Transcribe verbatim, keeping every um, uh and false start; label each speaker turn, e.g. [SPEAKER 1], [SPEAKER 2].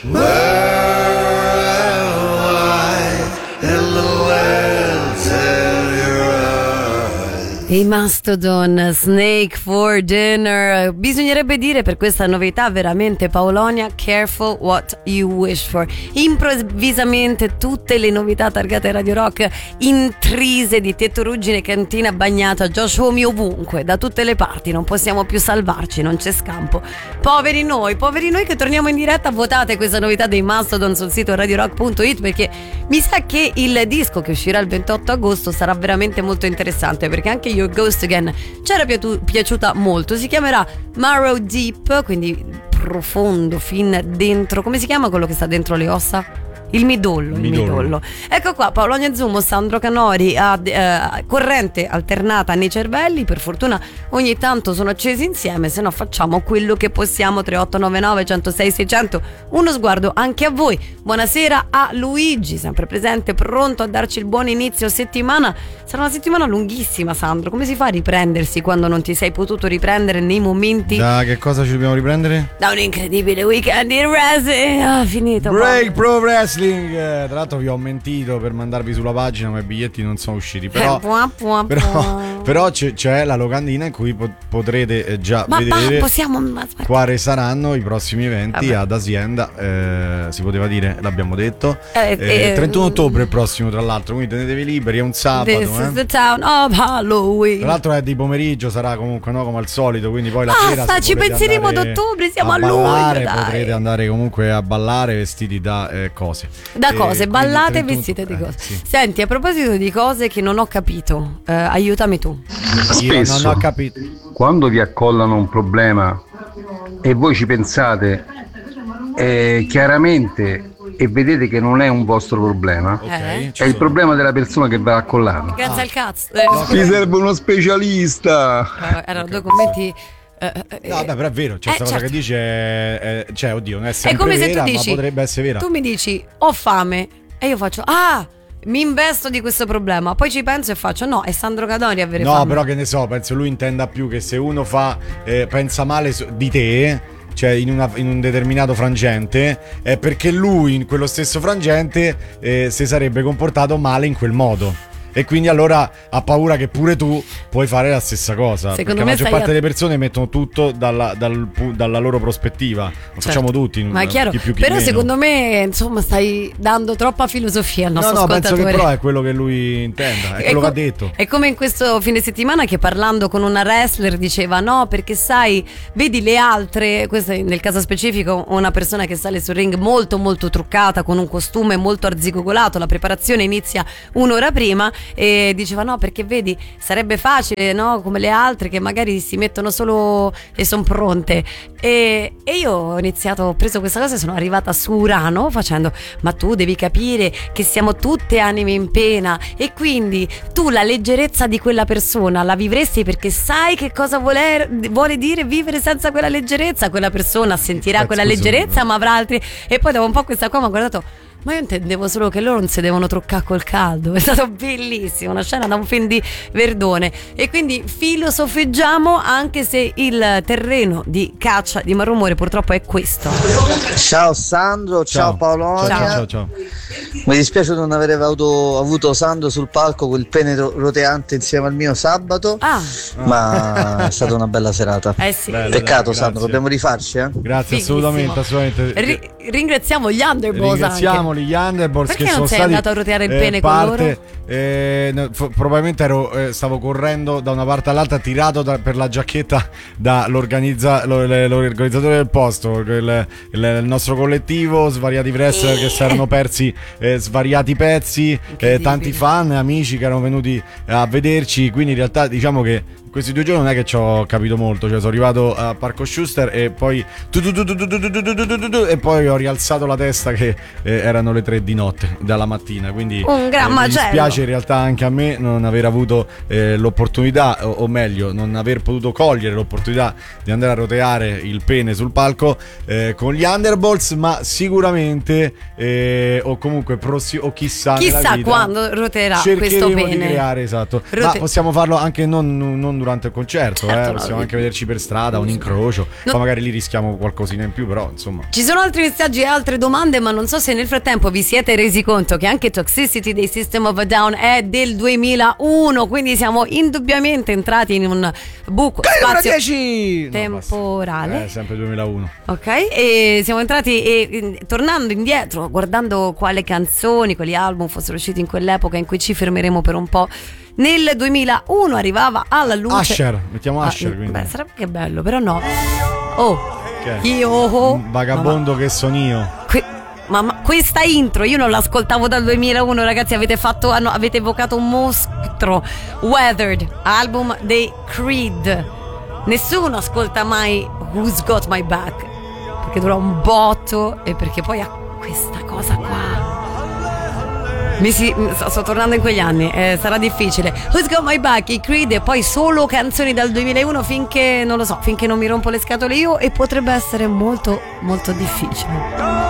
[SPEAKER 1] I Mastodon, Snake for Dinner. Bisognerebbe dire per questa novità veramente, Paolonia, careful what you wish for. Improvvisamente tutte le novità targate Radio Rock intrise di Tetto Ruggine, Cantina Bagnata, Josh Homme ovunque, da tutte le parti. Non possiamo più salvarci, non c'è scampo. Poveri noi, poveri noi che torniamo in diretta. Votate questa novità dei Mastodon sul sito radio rock punto it, perché mi sa che il disco che uscirà il ventotto agosto sarà veramente molto interessante, perché anche Your Ghost Again c'era piatu- piaciuta molto. Si chiamerà Marrow Deep, quindi profondo fin dentro. Come si chiama quello che sta dentro le ossa? Il midollo, il midollo. midollo. Ecco qua, Paolonia Zumo, Sandro Canori, a, eh, corrente alternata nei cervelli. Per fortuna ogni tanto sono accesi insieme, se no facciamo quello che possiamo. Tre otto nove nove uno zero sei sei zero zero. Uno sguardo anche a voi. Buonasera a Luigi, sempre presente, pronto a darci il buon inizio settimana. Sarà una settimana lunghissima, Sandro. Come si fa a riprendersi quando non ti sei potuto riprendere nei momenti?
[SPEAKER 2] Da che cosa ci dobbiamo riprendere?
[SPEAKER 1] Da un incredibile weekend in wrestling. Ah, finito.
[SPEAKER 2] Break Pro Wrestling. Tra l'altro vi ho mentito per mandarvi sulla pagina, ma i biglietti non sono usciti. Però,
[SPEAKER 1] eh, puà, puà,
[SPEAKER 2] però,
[SPEAKER 1] puà.
[SPEAKER 2] però c'è, c'è la locandina in cui po- potrete già
[SPEAKER 1] ma,
[SPEAKER 2] vedere
[SPEAKER 1] ma possiamo, ma,
[SPEAKER 2] quali saranno i prossimi eventi. Vabbè. Ad Asienda. Eh, si poteva dire, l'abbiamo detto.
[SPEAKER 1] Eh,
[SPEAKER 2] eh,
[SPEAKER 1] eh,
[SPEAKER 2] trentuno ottobre il prossimo, tra l'altro. Quindi tenetevi liberi, è un sabato.
[SPEAKER 1] This
[SPEAKER 2] eh.
[SPEAKER 1] is the town of Halloween.
[SPEAKER 2] Tra l'altro è di pomeriggio, sarà comunque no come al solito. Quindi poi la
[SPEAKER 1] ah,
[SPEAKER 2] sera
[SPEAKER 1] sta, ci penseremo ad ottobre, siamo a, a
[SPEAKER 2] ballare,
[SPEAKER 1] luglio. Dai.
[SPEAKER 2] Potrete andare comunque a ballare vestiti da eh, cose.
[SPEAKER 1] Da
[SPEAKER 2] eh,
[SPEAKER 1] cose, ballate e
[SPEAKER 2] trentuno
[SPEAKER 1] vestite di cose.
[SPEAKER 2] Eh, sì.
[SPEAKER 1] Senti, a proposito di cose che non ho capito, eh, aiutami tu.
[SPEAKER 3] Spesso,
[SPEAKER 2] Io non ho capito.
[SPEAKER 3] quando vi accollano un problema e voi ci pensate eh, chiaramente e vedete che non è un vostro problema,
[SPEAKER 1] Okay,
[SPEAKER 3] è il problema della persona che va a collarlo.
[SPEAKER 1] Grazie ah. al cazzo. Eh,
[SPEAKER 3] Mi serve uno specialista.
[SPEAKER 1] eh, erano due commenti. Eh, eh,
[SPEAKER 2] No, beh, però è vero, cioè,
[SPEAKER 1] eh,
[SPEAKER 2] questa
[SPEAKER 1] certo.
[SPEAKER 2] cosa che dice è, cioè, oddio, non è sempre
[SPEAKER 1] è come
[SPEAKER 2] vera,
[SPEAKER 1] se tu dici,
[SPEAKER 2] ma potrebbe essere vera.
[SPEAKER 1] Tu mi dici, ho fame, e io faccio, ah, mi investo di questo problema. Poi ci penso e faccio, no, è Sandro Cadori avere
[SPEAKER 2] no,
[SPEAKER 1] fame.
[SPEAKER 2] No, però che ne so, penso lui intenda più che se uno fa eh, pensa male su- di te, cioè in, una, in un determinato frangente, è perché lui in quello stesso frangente eh, si sarebbe comportato male in quel modo. E quindi allora ha paura che pure tu puoi fare la stessa cosa.
[SPEAKER 1] Secondo
[SPEAKER 2] perché la
[SPEAKER 1] me
[SPEAKER 2] maggior
[SPEAKER 1] stai
[SPEAKER 2] parte
[SPEAKER 1] a...
[SPEAKER 2] delle persone mettono tutto dalla, dal, dalla loro prospettiva. Lo
[SPEAKER 1] certo.
[SPEAKER 2] facciamo tutti.
[SPEAKER 1] Ma è chiaro.
[SPEAKER 2] Chi più, chi
[SPEAKER 1] però
[SPEAKER 2] meno.
[SPEAKER 1] Secondo me, insomma, stai dando troppa filosofia al nostro
[SPEAKER 2] no, no,
[SPEAKER 1] ascoltatore.
[SPEAKER 2] penso che però è quello che lui intenda, è, è quello
[SPEAKER 1] co-
[SPEAKER 2] che ha detto.
[SPEAKER 1] È come in questo fine settimana che parlando con una wrestler diceva no, perché sai, vedi le altre, questo nel caso specifico una persona che sale sul ring molto molto truccata, con un costume molto arzigogolato, la preparazione inizia un'ora prima, e diceva no, perché vedi, sarebbe facile, no, come le altre che magari si mettono solo e sono pronte. E, e io ho iniziato, ho preso questa cosa e sono arrivata su Urano facendo, ma tu devi capire che siamo tutte anime in pena, e quindi tu la leggerezza di quella persona la vivresti perché sai che cosa vuole, vuole dire vivere senza quella leggerezza. Quella persona sentirà
[SPEAKER 2] eh,
[SPEAKER 1] quella
[SPEAKER 2] scusa,
[SPEAKER 1] leggerezza,
[SPEAKER 2] no.
[SPEAKER 1] ma avrà altri. E poi dopo un po' questa qua mi ha guardato, ma io intendevo solo che loro non si devono truccare col caldo. È stato bellissimo, una scena da un film di Verdone. E quindi filosofeggiamo, anche se il terreno di caccia di Malrumore purtroppo è questo.
[SPEAKER 4] Ciao Sandro, ciao, ciao Paolonia.
[SPEAKER 2] Ciao, ciao, ciao.
[SPEAKER 4] Mi dispiace non aver avuto, avuto Sandro sul palco con il pene ro- roteante insieme al mio sabato,
[SPEAKER 1] ah.
[SPEAKER 4] ma è stata una bella serata.
[SPEAKER 1] Eh sì.
[SPEAKER 2] Bello,
[SPEAKER 4] Peccato
[SPEAKER 2] dai,
[SPEAKER 4] Sandro, dobbiamo rifarci, eh?
[SPEAKER 2] Grazie,
[SPEAKER 1] Fighissimo.
[SPEAKER 2] assolutamente, assolutamente.
[SPEAKER 1] Ri- ringraziamo gli Underballs.
[SPEAKER 2] Ringraziamo gli Underballs
[SPEAKER 1] Perché
[SPEAKER 2] che
[SPEAKER 1] non
[SPEAKER 2] sono
[SPEAKER 1] sei
[SPEAKER 2] stati
[SPEAKER 1] andato a roteare il
[SPEAKER 2] eh,
[SPEAKER 1] pene con
[SPEAKER 2] parte,
[SPEAKER 1] loro?
[SPEAKER 2] Eh, no, f- probabilmente ero, eh, stavo correndo da una parte all'altra, tirato da, per la giacchetta dall'organizza, lo, le, l'organizzatore del posto, il, il, il nostro collettivo, svariati wrestler che si erano persi eh, svariati pezzi, eh, tanti fan, amici che erano venuti a vederci. Quindi in realtà diciamo che questi due giorni non è che ci ho capito molto, cioè sono arrivato a Parco Schuster e poi tu, tu, tu, tu, tu, tu, tu, tu, tu, tu, tu, e poi ho rialzato la testa che eh, erano le tre di notte dalla mattina, quindi
[SPEAKER 1] un gran
[SPEAKER 2] eh, mi
[SPEAKER 1] macello.
[SPEAKER 2] dispiace in realtà anche a me non aver avuto eh, l'opportunità, o, o meglio non aver potuto cogliere l'opportunità di andare a roteare il pene sul palco eh, con gli Underballs, ma sicuramente eh, o comunque prossi- o chissà
[SPEAKER 1] chissà
[SPEAKER 2] nella vita,
[SPEAKER 1] quando roteerà questo
[SPEAKER 2] cercheremo
[SPEAKER 1] pene
[SPEAKER 2] di creare, esatto.
[SPEAKER 1] Rote-
[SPEAKER 2] ma possiamo farlo anche non, non durante il concerto,
[SPEAKER 1] Certo,
[SPEAKER 2] eh.
[SPEAKER 1] no,
[SPEAKER 2] possiamo
[SPEAKER 1] vi-
[SPEAKER 2] anche vederci per strada, un incrocio,
[SPEAKER 1] No.
[SPEAKER 2] poi magari lì rischiamo qualcosina in più, però insomma.
[SPEAKER 1] Ci sono altri messaggi e altre domande, ma non so se nel frattempo vi siete resi conto che anche Toxicity dei System of a Down è del duemilauno, quindi siamo indubbiamente entrati in un buco spazio
[SPEAKER 2] dieci
[SPEAKER 1] temporale.
[SPEAKER 2] Eh, sempre duemilauno.
[SPEAKER 1] Ok, e siamo entrati e, e tornando indietro, guardando quale canzoni, quali album fossero usciti in quell'epoca, in cui ci fermeremo per un po'. Nel duemilauno arrivava alla luce
[SPEAKER 2] Usher, mettiamo
[SPEAKER 1] Ah,
[SPEAKER 2] Usher, quindi.
[SPEAKER 1] beh, sarebbe che bello, però no. Oh,
[SPEAKER 2] Che è?
[SPEAKER 1] io oh,
[SPEAKER 2] Un vagabondo che sono io.
[SPEAKER 1] Que- ma, ma questa intro io non l'ascoltavo dal duemilauno, ragazzi. Avete fatto hanno- avete evocato un mostro. Weathered, album dei Creed. Nessuno ascolta mai Who's Got My Back, perché dura un botto e perché poi ha questa cosa qua. Mi si, sto, sto tornando in quegli anni, eh, sarà difficile. Who's Got My Back, i Creed, e poi solo canzoni dal duemilauno finché non lo so, finché non mi rompo le scatole io, e potrebbe essere molto molto difficile.